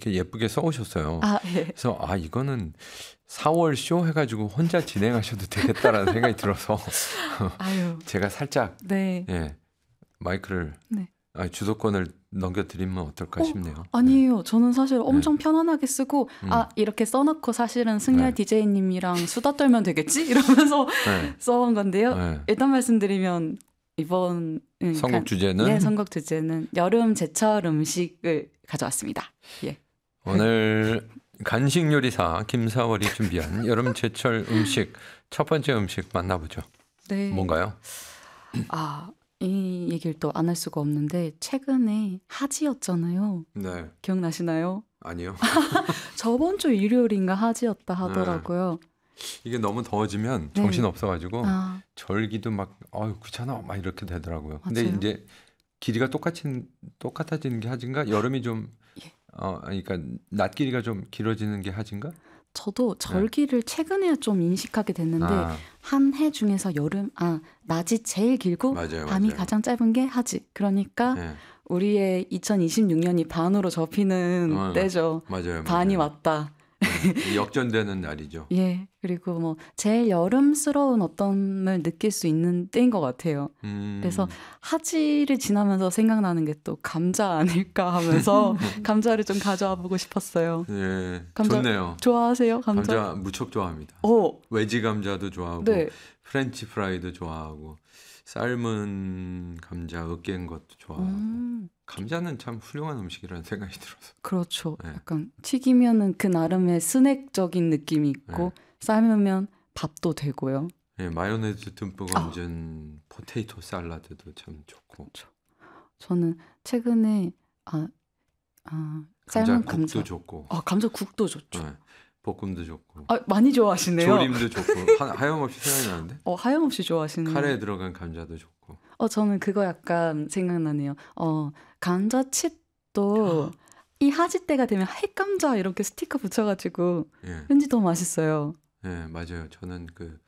이렇게 예쁘게 써오셨어요. 아, 예. 그래서 이거는 4월 쇼 해가지고 혼자 진행하셔도 되겠다라는 생각이 들어서 아유. 제가 살짝 네. 예, 마이크를 네. 주도권을 넘겨드리면 어떨까 싶네요. 아니에요. 저는 사실 엄청 편안하게 쓰고 이렇게 써놓고 사실은 승열 네. DJ님이랑 수다 떨면 되겠지? 이러면서 네. 써온 건데요. 네. 일단 말씀드리면 이번 선곡 주제는 예, 선곡 주제는 여름 제철 음식을 가져왔습니다. 예. 오늘 간식 요리사 김사월이 준비한 여름 제철 음식 첫 번째 음식 만나보죠. 네. 뭔가요? 이 얘기를 또 안 할 수가 없는데 최근에 하지였잖아요. 네. 기억나시나요? 아니요. 저번 주 일요일인가 하지였다 하더라고요. 이게 너무 더워지면 네. 정신 없어가지고 아, 절기도 막 귀찮아 막 이렇게 되더라고요. 근데 맞아요. 이제 길이가 똑같아지는 게 하진가? 여름이 좀 예. 그러니까 낮 길이가 좀 길어지는 게 하진가? 저도 절기를 최근에 좀 인식하게 됐는데 한 해 중에서 낮이 제일 길고 맞아요, 밤이 맞아요. 가장 짧은 게 하지. 그러니까 네. 우리의 2026년이 반으로 접히는 때죠. 맞아요. 반이 맞아요. 왔다. 역전되는 날이죠. 예. 그리고 뭐 제일 여름스러운 어떤을 느낄 수 있는 때인 것 같아요. 그래서 하지를 지나면서 생각나는 게 또 감자 아닐까 하면서 감자를 좀 가져와 보고 싶었어요. 예, 감자 좋네요. 좋아하세요? 감자? 무척 좋아합니다. 오, 외지 감자도 좋아하고 네. 프렌치 프라이도 좋아하고 삶은 감자 으깬 것도 좋아하고 감자는 참 훌륭한 음식이라는 생각이 들어서. 그렇죠. 네. 약간 튀기면은 그 나름의 스낵적인 느낌이 있고 삶으면 밥도 되고요. 예, 마요네즈 듬뿍 얹은 포테이토 샐러드도 참 좋고. 그렇죠. 저는 최근에 삶은 감자국도 감자 좋고. 감자국도 좋죠. 네, 볶음도 좋고. 많이 좋아하시네요. 조림도 좋고. 하염없이 생각이 나는데. 하염없이 좋아하시는. 카레에 들어간 감자도 좋고. 저는 그거 약간 생각나네요. 감자칩도 이 하지 때가 되면 핵감자 이렇게 스티커 붙여가지고 왠지 더 맛있어요. 네, 맞아요. 저는 그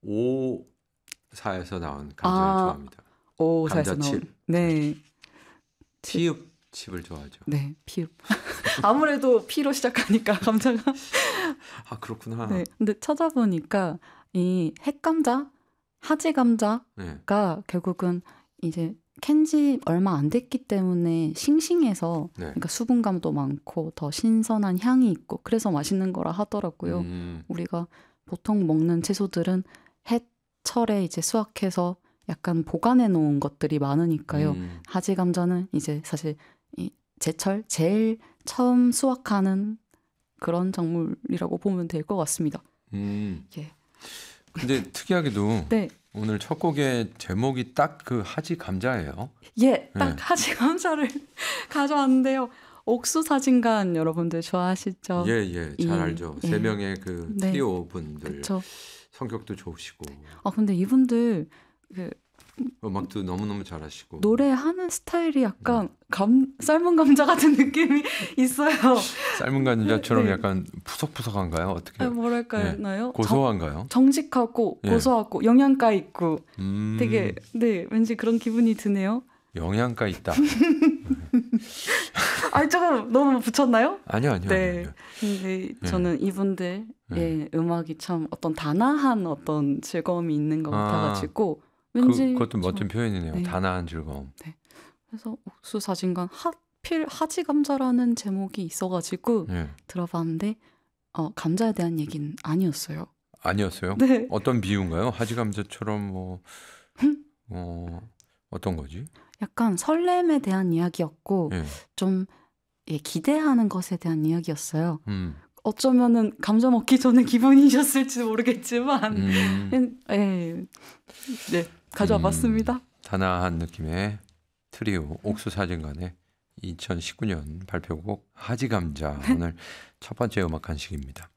오사에서 나온 감자를 좋아합니다. 오사에서 나온. 네. 피읍 칩을 좋아하죠. 네, 피읍. 아무래도 피로 시작하니까 감자가. 그렇구나. 네. 근데 찾아보니까 이 핵감자, 하지 감자가 결국은 이제 캔지 얼마 안 됐기 때문에 싱싱해서 그러니까 수분감도 많고 더 신선한 향이 있고 그래서 맛있는 거라 하더라고요. 우리가 보통 먹는 채소들은 해철에 이제 수확해서 약간 보관해 놓은 것들이 많으니까요. 하지 감자는 이제 사실 이 제철 제일 처음 수확하는 그런 작물이라고 보면 될 것 같습니다. 예. 근데 특이하게도 네. 오늘 첫 곡의 제목이 딱 그 하지 감자예요. 예, 딱 하지 감자를 가져왔는데요. 옥수사진간 여러분들 좋아하시죠? 예, 잘 알죠. 세 명의 그 트리오 분들. 그쵸. 성격도 좋으시고. 근데 이분들 음악도 너무너무 잘하시고. 노래하는 스타일이 약간 삶은 감자 같은 느낌이 있어요. 삶은 감자처럼 약간 푸석푸석한가요? 어떻게? 뭐랄까요? 고소한가요? 정직하고 고소하고 영양가 있고 되게 왠지 그런 기분이 드네요. 영양가 있다. 조금 너무 붙였나요? 아니요. 네. 근데 저는 이분들의 음악이 참 어떤 단아한 어떤 즐거움이 있는 것 같아가지고 왠지 그것도 멋진 표현이네요. 단아한 즐거움. 네. 그래서 옥수사진간 하필 하지 감자라는 제목이 있어가지고 들어봤는데 감자에 대한 얘기는 아니었어요. 아니었어요? 네. 어떤 비유인가요? 하지 감자처럼 어떤 거지? 약간 설렘에 대한 이야기였고 좀 기대하는 것에 대한 이야기였어요. 어쩌면은 감자 먹기 전에 기분이셨을지 모르겠지만 네, 가져와 봤습니다. 단아한 느낌의 트리오 옥수사진간의 2019년 발표곡 하지 감자 오늘 첫 번째 음악 간식입니다.